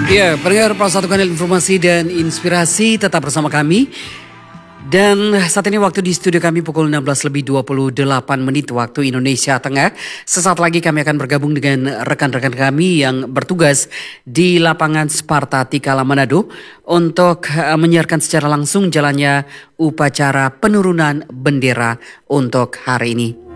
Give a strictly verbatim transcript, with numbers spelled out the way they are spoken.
Ya, pendengar Pals satu Kanal Informasi dan Inspirasi tetap bersama kami. Dan saat ini waktu di studio kami pukul enam belas lebih dua puluh delapan menit waktu Indonesia Tengah. Sesaat lagi kami akan bergabung dengan rekan-rekan kami yang bertugas di lapangan Sparta Tikala Manado untuk uh, menyiarkan secara langsung jalannya upacara penurunan bendera untuk hari ini.